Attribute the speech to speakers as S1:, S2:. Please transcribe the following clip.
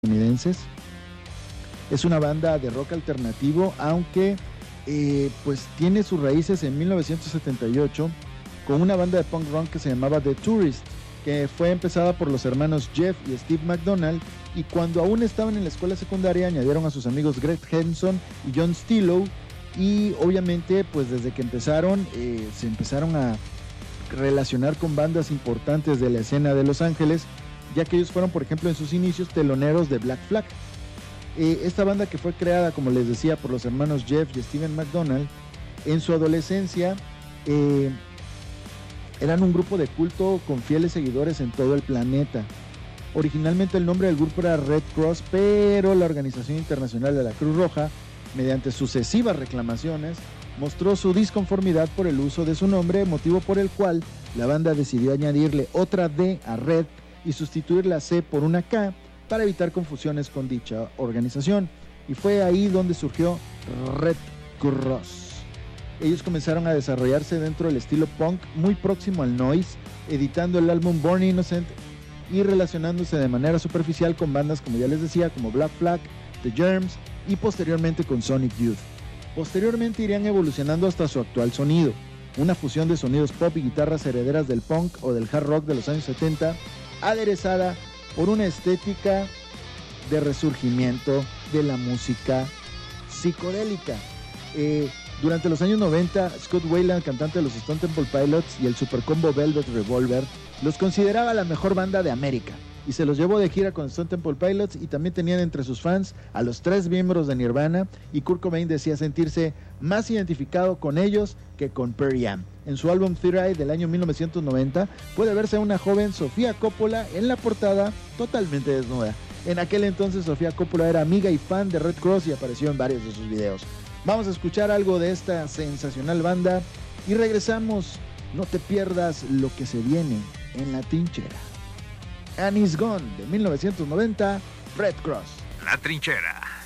S1: estadounidenses. Es una banda de rock alternativo, aunque pues tiene sus raíces en 1978 con una banda de punk rock que se llamaba The Tourist, que fue empezada por los hermanos Jeff y Steve McDonald, y cuando aún estaban en la escuela secundaria añadieron a sus amigos Greg Henson y John Stillow, y obviamente pues desde que empezaron se empezaron a relacionar con bandas importantes de la escena de Los Ángeles, ya que ellos fueron, por ejemplo, en sus inicios teloneros de Black Flag. Esta banda, que fue creada, como les decía, por los hermanos Jeff y Steven McDonald, en su adolescencia eran un grupo de culto con fieles seguidores en todo el planeta. Originalmente el nombre del grupo era Red Cross, pero la Organización Internacional de la Cruz Roja, mediante sucesivas reclamaciones, mostró su disconformidad por el uso de su nombre, motivo por el cual la banda decidió añadirle otra D a Red y sustituir la C por una K para evitar confusiones con dicha organización. Y fue ahí donde surgió Red Cross. Ellos comenzaron a desarrollarse dentro del estilo punk muy próximo al noise, editando el álbum Born Innocent y relacionándose de manera superficial con bandas, como ya les decía, como Black Flag, The Germs y posteriormente con Sonic Youth. Posteriormente irían evolucionando hasta su actual sonido, una fusión de sonidos pop y guitarras herederas del punk o del hard rock de los años 70, aderezada por una estética de resurgimiento de la música psicodélica. Durante los años 90, Scott Weiland, cantante de los Stone Temple Pilots, y el supercombo Velvet Revolver los consideraba la mejor banda de América y se los llevó de gira con Stone Temple Pilots, y también tenían entre sus fans a los 3 miembros de Nirvana, y Kurt Cobain decía sentirse más identificado con ellos que con Pearl Jam. En su álbum Third Eye del año 1990 puede verse a una joven Sofía Coppola en la portada totalmente desnuda. En aquel entonces Sofía Coppola era amiga y fan de Red Cross y apareció en varios de sus videos. Vamos a escuchar algo de esta sensacional banda y regresamos. No te pierdas lo que se viene en La Trinchera. Annie's Gone de 1990, Red Cross.
S2: La Trinchera.